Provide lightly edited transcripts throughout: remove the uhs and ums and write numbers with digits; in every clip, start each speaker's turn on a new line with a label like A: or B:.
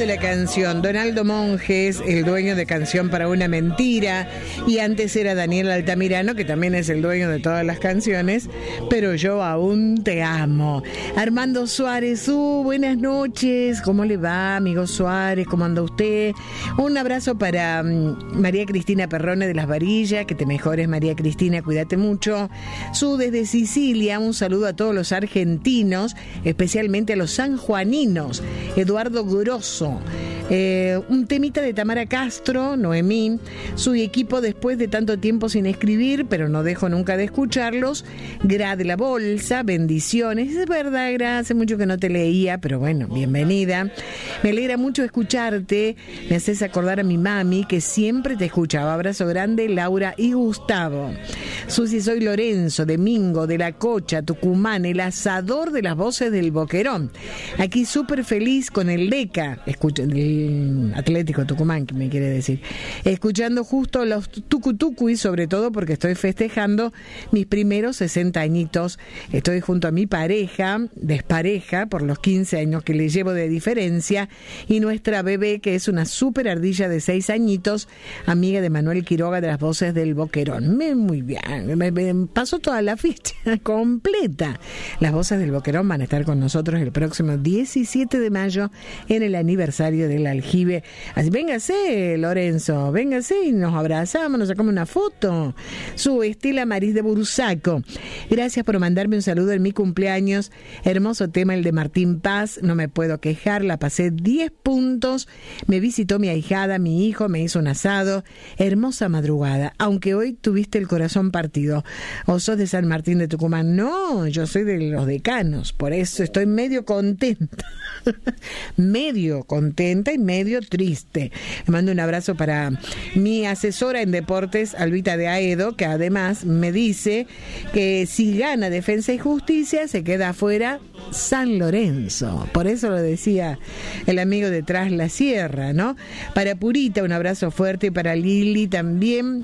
A: la canción. Donaldo Monjes, el dueño de Canción para una Mentira. Y antes era Daniel Altamirano, que también es el dueño de todas las canciones. Pero yo aún te amo. Armando Suárez, buenas noches. ¿Cómo le va, amigo Suárez? ¿Cómo anda usted? Un abrazo para María Cristina Perrone de Las Varillas. Que te mejores, María Cristina, cuídate mucho. Desde Sicilia, un saludo a todos los argentinos, especialmente a los sanjuaninos. Eduardo Grosso, un temita de Tamara Castro, Noemí, su equipo después de tanto tiempo sin escribir, pero no dejo nunca de escucharlos. Gra de la Bolsa, bendiciones. Es verdad, Gra, hace mucho que no te leía, pero bueno, bienvenida. Me alegra mucho escucharte, me haces acordar a mi mami, que siempre te escuchaba. Abrazo grande, Laura y Gustavo. Susi, soy Lorenzo, de Mingo, de La Cocha, Tucumán, el asador de las voces del Boquerón. Aquí súper feliz con el DECA, el Atlético Tucumán, que me quiere decir. Escuchando justo los tucutucu y sobre todo porque estoy festejando mis primeros 60 añitos. Estoy junto a mi pareja, despareja, por los 15 años que le llevo de diferencia, y nuestra bebé, que es una súper ardilla de 6 añitos, amiga de Manuel Quiroga de las voces del Boquerón. Muy bien, me pasó toda la ficha completa. Las voces del Boquerón van a estar con nosotros el próximo 17 de mayo en el aniversario del Aljibe. Así, véngase, Lorenzo, véngase y nos abrazamos, nos sacamos una foto. Estela Maris de Bursaco. Gracias por mandarme un saludo en mi cumpleaños. Hermoso tema el de Martín Paz, no me puedo quejar, la pasé 10 puntos. Me visitó mi ahijada, mi hijo, me hizo un asado. Hermosa madrugada, aunque hoy tuviste el corazón partido. ¿O sos de San Martín de Tucumán? No, yo soy de los Decanos, por eso estoy medio contenta. Medio contenta y medio triste. Le mando un abrazo para mi asesora en deportes, Albita de Aedo, que además me dice que si gana Defensa y Justicia se queda afuera San Lorenzo. Por eso lo decía el amigo de Tras la Sierra, ¿no? Para Purita, un abrazo fuerte, y para Lili también.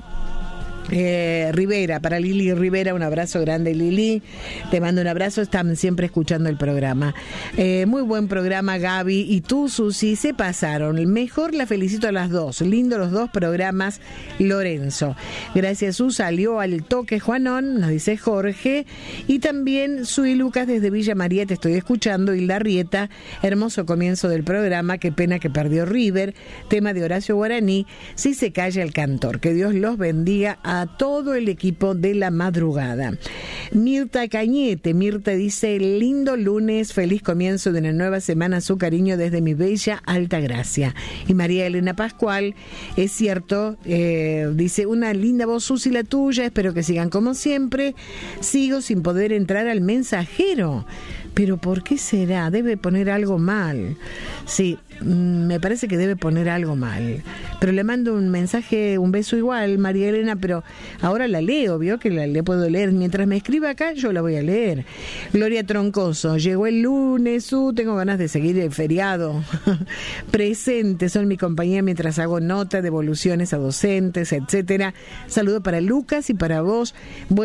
A: Rivera, para Lili Rivera, un abrazo grande, Lili, te mando un abrazo, están siempre escuchando el programa. Muy buen programa, Gaby, y tú, Susi, se pasaron, mejor, la felicito a las dos, lindo los dos programas, Lorenzo. Gracias, Su, salió al toque, Juanón, nos dice Jorge, y también Sui Lucas desde Villa María, te estoy escuchando, y La Rieta, hermoso comienzo del programa, qué pena que perdió River, tema de Horacio Guaraní, si se calla el cantor, que Dios los bendiga a todo el equipo de la madrugada. Mirta Cañete, Mirta dice, lindo lunes, feliz comienzo de una nueva semana, su cariño desde mi bella Altagracia. Y María Elena Pascual, es cierto, dice, una linda voz, Susi, la tuya, espero que sigan como siempre, sigo sin poder entrar al mensajero. Pero ¿por qué será? Debe poner algo mal. Sí, me parece que debe poner algo mal. Pero le mando un mensaje, un beso igual, María Elena, pero ahora la leo, vio que le puedo leer. Mientras me escriba acá, yo la voy a leer. Gloria Troncoso, llegó el lunes, tengo ganas de seguir el feriado. Presente, son mi compañía mientras hago nota, devoluciones a docentes, etcétera. Saludo para Lucas y para vos.